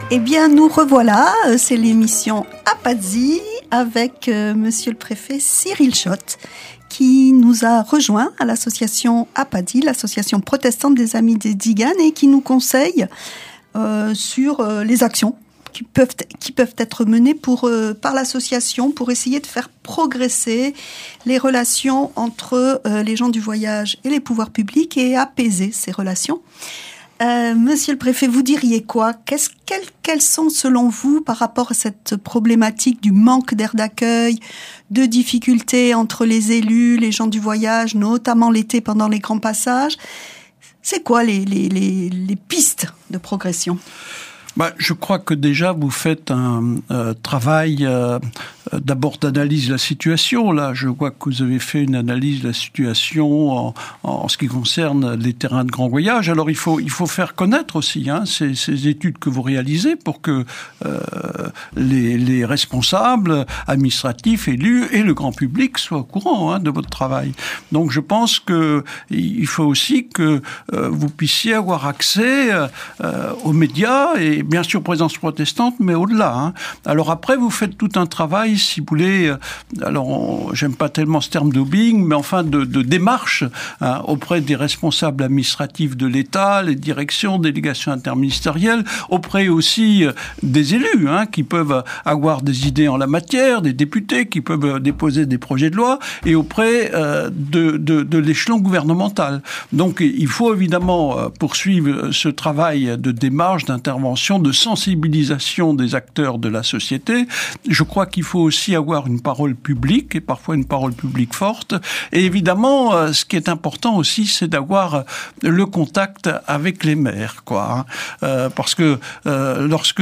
Eh bien, nous revoilà, c'est l'émission Apazzi avec Monsieur le Préfet Cyril Schott qui nous a rejoint à l'association Apazzi, l'association protestante des Amis des Tziganes, et qui nous conseille sur les actions qui peuvent être menées par l'association pour essayer de faire progresser les relations entre les gens du voyage et les pouvoirs publics et apaiser ces relations. Monsieur le Préfet, vous diriez quoi ? Quelles sont, selon vous, par rapport à cette problématique du manque d'aire d'accueil, de difficultés entre les élus, les gens du voyage, notamment l'été pendant les grands passages ? C'est quoi les pistes de progression ? Je crois que déjà vous faites un travail d'abord d'analyse de la situation. Là, je vois que vous avez fait une analyse de la situation en ce qui concerne les terrains de grand voyage. Alors il faut faire connaître aussi ces études que vous réalisez pour que les responsables administratifs, élus et le grand public soient au courant de votre travail. Donc je pense que il faut aussi que vous puissiez avoir accès aux médias et bien sûr présence protestante, mais au-delà. Alors après, vous faites tout un travail, si vous voulez, j'aime pas tellement ce terme de lobbying, mais enfin de démarche auprès des responsables administratifs de l'État, les directions, délégations interministérielles, auprès aussi des élus qui peuvent avoir des idées en la matière, des députés qui peuvent déposer des projets de loi, et auprès de l'échelon gouvernemental. Donc il faut évidemment poursuivre ce travail de démarche, d'intervention, de sensibilisation des acteurs de la société. Je crois qu'il faut aussi avoir une parole publique, et parfois une parole publique forte. Et évidemment, ce qui est important aussi, c'est d'avoir le contact avec les maires, parce que lorsque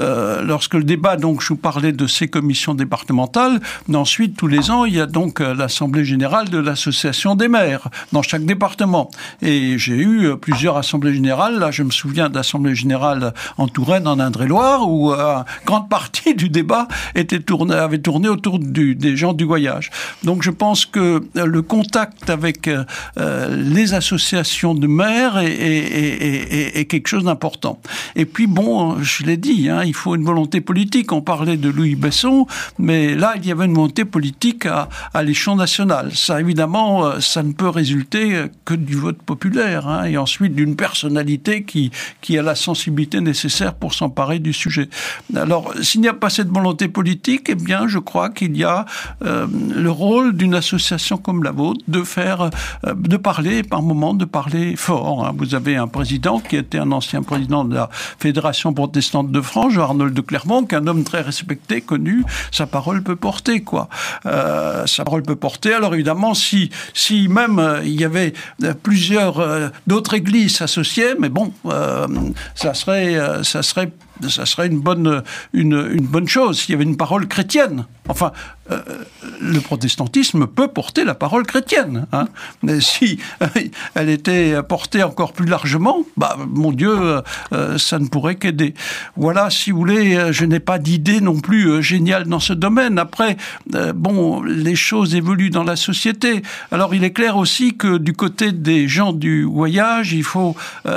le débat, donc je vous parlais de ces commissions départementales, mais ensuite tous les ans, il y a donc l'assemblée générale de l'association des maires dans chaque département. Et j'ai eu plusieurs assemblées générales. Là, je me souviens d'assemblée générale en Touraine, en Indre-et-Loire, où une grande partie du débat avait tourné autour des gens du voyage. Donc je pense que le contact avec les associations de maires est quelque chose d'important. Et puis je l'ai dit, il faut une volonté politique. On parlait de Louis Besson, mais là il y avait une volonté politique à l'échelon national. Ça évidemment, ça ne peut résulter que du vote populaire, et ensuite d'une personnalité qui a la sensibilité nécessaire pour s'emparer du sujet. Alors, s'il n'y a pas cette volonté politique, eh bien, je crois qu'il y a le rôle d'une association comme la vôtre de parler, par moments, de parler fort. Vous avez un président qui était un ancien président de la Fédération protestante de France, Jean-Arnold de Clermont, qui est un homme très respecté, connu. Sa parole peut porter, sa parole peut porter. Alors, évidemment, si même il y avait plusieurs d'autres églises associées, mais ça serait une bonne chose s'il y avait une parole chrétienne. Enfin, le protestantisme peut porter la parole chrétienne. Mais si elle était portée encore plus largement, mon Dieu, ça ne pourrait qu'aider. Voilà, si vous voulez, je n'ai pas d'idée non plus géniale dans ce domaine. Après, les choses évoluent dans la société. Alors, il est clair aussi que du côté des gens du voyage, il faut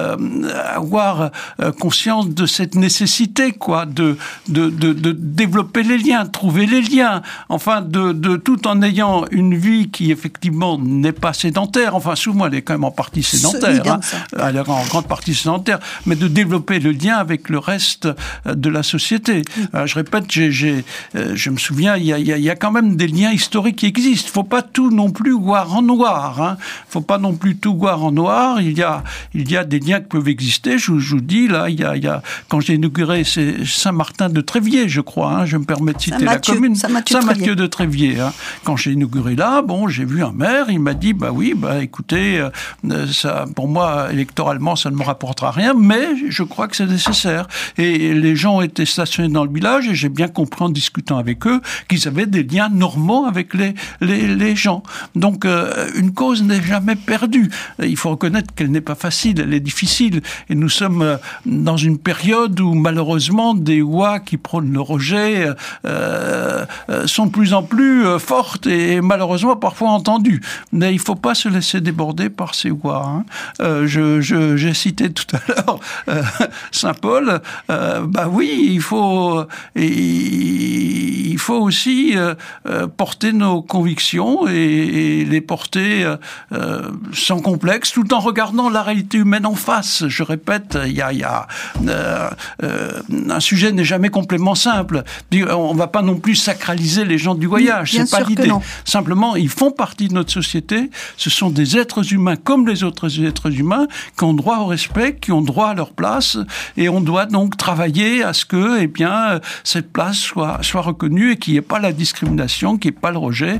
avoir conscience de cette nécessité, de développer les liens, de trouver les liens, enfin tout en ayant une vie qui effectivement n'est pas sédentaire, enfin souvent elle est quand même en partie sédentaire, elle est en grande partie sédentaire, mais de développer le lien avec le reste de la société. Je répète, je me souviens, il y a quand même des liens historiques qui existent. Il ne faut pas tout non plus voir en noir. Il ne faut pas non plus tout voir en noir. Il y a des liens qui peuvent exister. Je vous dis, là, il y a quand j'ai inauguré Saint-Martin de Tréviers, je crois, je me permets de citer la commune. Saint-Mathieu de Tréviers. Quand j'ai inauguré là, j'ai vu un maire, il m'a dit, écoutez, ça, pour moi, électoralement, ça ne me rapportera rien, mais je crois que c'est nécessaire. Et les gens ont été stationnés dans le village, et j'ai bien compris en discutant avec eux qu'ils avaient des liens normaux avec les gens. Donc, une cause n'est jamais perdue. Il faut reconnaître qu'elle n'est pas facile, elle est difficile. Et nous sommes dans une période où, malheureusement, des voix qui prônent le rejet sont de plus en plus fortes et malheureusement parfois entendues. Mais il ne faut pas se laisser déborder par ces voix. J'ai cité tout à l'heure Saint-Paul. Oui, il faut aussi porter nos convictions et les porter sans complexe, tout en regardant la réalité humaine en face. Je répète, un sujet n'est jamais complètement simple. On ne va pas non plus sacraliser les gens du voyage, c'est pas l'idée. Simplement, ils font partie de notre société. Ce sont des êtres humains comme les autres êtres humains qui ont droit au respect, qui ont droit à leur place, et on doit donc travailler à ce que, cette place soit reconnue et qu'il n'y ait pas la discrimination, qu'il n'y ait pas le rejet.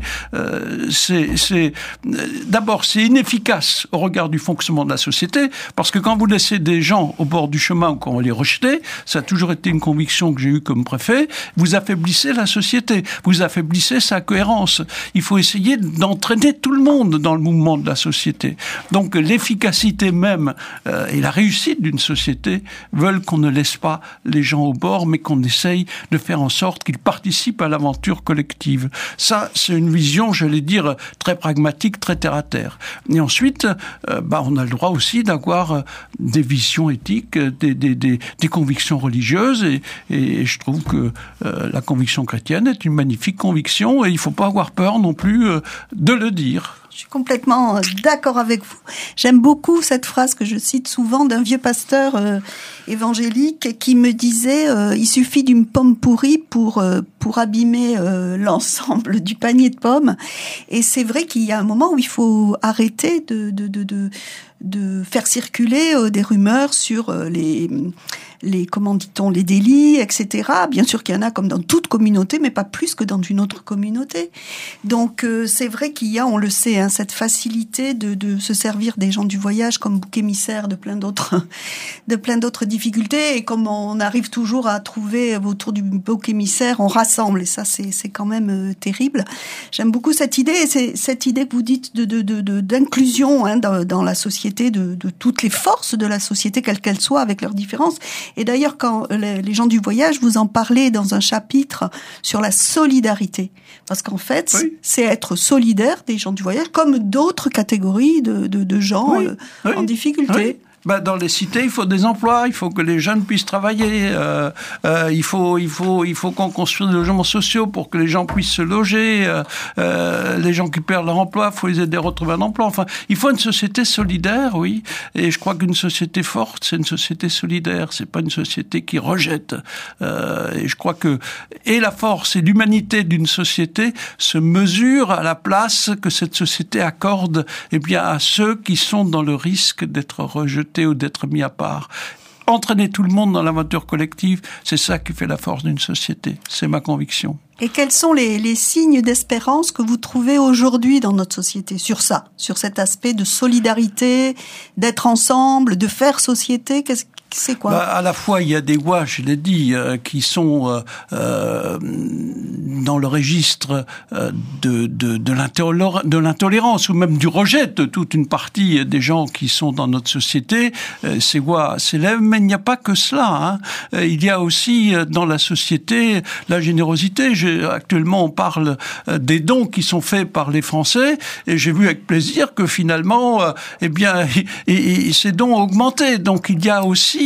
D'abord, c'est inefficace au regard du fonctionnement de la société, parce que quand vous laissez des gens au bord du chemin ou quand on les rejeter, ça a toujours été une conviction que j'ai eue comme préfet, vous affaiblissez la société, vous affaiblissez sa cohérence. Il faut essayer d'entraîner tout le monde dans le mouvement de la société. Donc l'efficacité même et la réussite d'une société veulent qu'on ne laisse pas les gens au bord, mais qu'on essaye de faire en sorte qu'ils participent à l'aventure collective. Ça, c'est une vision, j'allais dire, très pragmatique, très terre-à-terre. Et ensuite, on a le droit aussi d'avoir des visions éthiques, des convictions religieuses, et je trouve que la conviction chrétienne est une magnifique conviction, et il ne faut pas avoir peur non plus de le dire. Je suis complètement d'accord avec vous. J'aime beaucoup cette phrase que je cite souvent d'un vieux pasteur évangélique qui me disait il suffit d'une pomme pourrie pour abîmer l'ensemble du panier de pommes. Et c'est vrai qu'il y a un moment où il faut arrêter de faire circuler des rumeurs sur les comment dit-on, les délits, etc. Bien sûr qu'il y en a comme dans toute communauté, mais pas plus que dans une autre communauté. Donc c'est vrai qu'il y a, on le sait, cette facilité de se servir des gens du voyage comme bouc émissaire de plein d'autres difficultés. Et comme on arrive toujours à trouver autour du bouc émissaire, on rassemble. Et ça, c'est quand même terrible. J'aime beaucoup cette idée, et c'est cette idée que vous dites d'inclusion dans la société, de toutes les forces de la société, quelles qu'elles soient, avec leurs différences. Et d'ailleurs, quand les gens du voyage, vous en parlez dans un chapitre sur la solidarité. Parce qu'en fait, c'est être solidaire des gens du voyage, comme d'autres catégories de gens en difficulté. Oui. Dans les cités, il faut des emplois, il faut que les jeunes puissent travailler, il faut qu'on construise des logements sociaux pour que les gens puissent se loger, les gens qui perdent leur emploi, il faut les aider à retrouver un emploi. Enfin, il faut une société solidaire, oui, et je crois qu'une société forte, c'est une société solidaire, c'est pas une société qui rejette. Et je crois que la force et l'humanité d'une société se mesurent à la place que cette société accorde, à ceux qui sont dans le risque d'être rejetés ou d'être mis à part. Entraîner tout le monde dans l'aventure collective, c'est ça qui fait la force d'une société. C'est ma conviction. Et quels sont les signes d'espérance que vous trouvez aujourd'hui dans notre société sur ça, sur cet aspect de solidarité, d'être ensemble, de faire société? C'est quoi? À la fois, il y a des voix, je l'ai dit, qui sont dans le registre de l'intolérance ou même du rejet de toute une partie des gens qui sont dans notre société. Ces voix s'élèvent, mais il n'y a pas que cela. Il y a aussi dans la société la générosité. Actuellement, on parle des dons qui sont faits par les Français, et j'ai vu avec plaisir que finalement, ces dons ont augmenté. Donc il y a aussi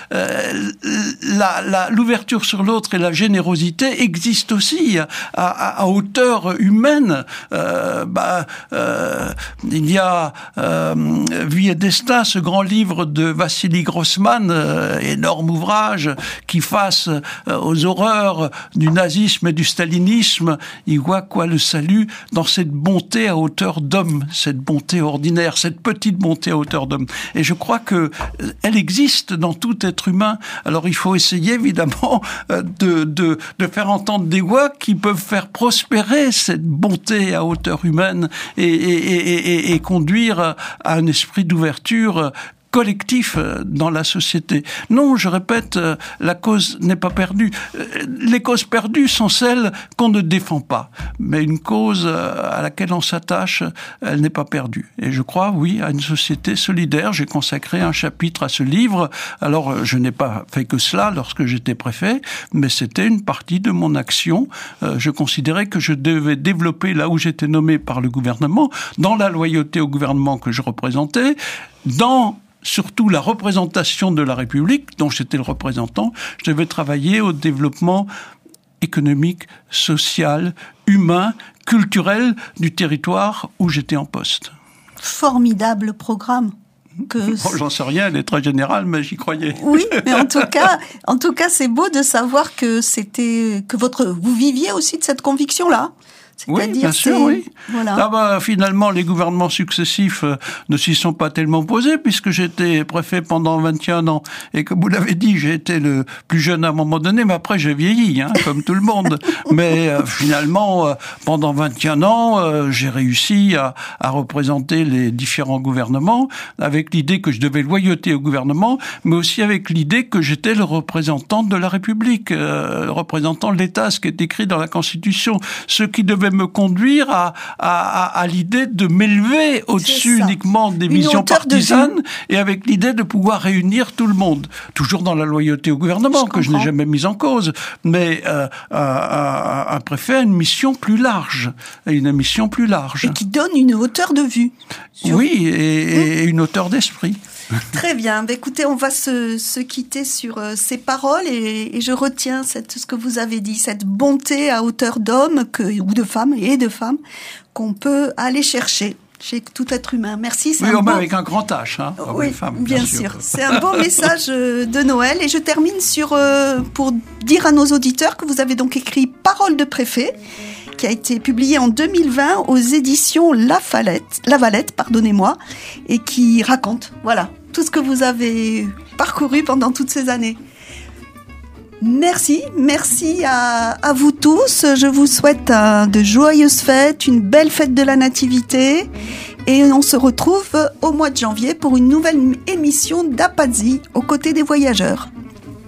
l'ouverture sur l'autre et la générosité existent aussi à hauteur humaine. Il y a Vie et destin, ce grand livre de Vassili Grossman, énorme ouvrage qui, face aux horreurs du nazisme et du stalinisme, il voit le salut dans cette bonté à hauteur d'homme, cette bonté ordinaire, cette petite bonté à hauteur d'homme. Et je crois que elle existe dans tout être humain. Alors il faut essayer évidemment de faire entendre des voix qui peuvent faire prospérer cette bonté à hauteur humaine et conduire à un esprit d'ouverture collectif dans la société. Non, je répète, la cause n'est pas perdue. Les causes perdues sont celles qu'on ne défend pas. Mais une cause à laquelle on s'attache, elle n'est pas perdue. Et je crois, oui, à une société solidaire. J'ai consacré un chapitre à ce livre. Alors, je n'ai pas fait que cela lorsque j'étais préfet, mais c'était une partie de mon action. Je considérais que je devais développer là où j'étais nommé par le gouvernement, dans la loyauté au gouvernement que je représentais, dans surtout la représentation de la République, dont j'étais le représentant. Je devais travailler au développement économique, social, humain, culturel du territoire où j'étais en poste. Formidable programme. J'en sais rien, elle est très générale, mais j'y croyais. Oui, mais en tout cas, c'est beau de savoir que vous viviez aussi de cette conviction-là. Oui, bien sûr, oui. Voilà. Finalement, les gouvernements successifs ne s'y sont pas tellement posés, puisque j'étais préfet pendant 21 ans. Et comme vous l'avez dit, j'ai été le plus jeune à un moment donné, mais après j'ai vieilli, comme tout le monde. Mais finalement, pendant 21 ans, j'ai réussi à représenter les différents gouvernements, avec l'idée que je devais loyauter au gouvernement, mais aussi avec l'idée que j'étais le représentant de la République, le représentant de l'État, ce qui est écrit dans la Constitution, ce qui devait me conduire à l'idée de m'élever au-dessus uniquement des visions partisanes et avec l'idée de pouvoir réunir tout le monde. Toujours dans la loyauté au gouvernement, que je n'ai jamais mise en cause. Mais un préfet a une mission plus large. Et qui donne une hauteur de vue. Oui, et une hauteur d'esprit. Très bien. Écoutez, on va se quitter sur ces paroles et je retiens ce que vous avez dit, cette bonté à hauteur d'homme ou de femme qu'on peut aller chercher chez tout être humain. Merci. Oui, avec un grand H, oui, femme, bien sûr. C'est un beau message de Noël et je termine pour dire à nos auditeurs que vous avez donc écrit Paroles de préfet, qui a été publié en 2020 aux éditions La Valette, et qui raconte, tout ce que vous avez parcouru pendant toutes ces années. Merci à vous tous. Je vous souhaite de joyeuses fêtes, une belle fête de la Nativité. Et on se retrouve au mois de janvier pour une nouvelle émission d'Apazzi aux côtés des voyageurs.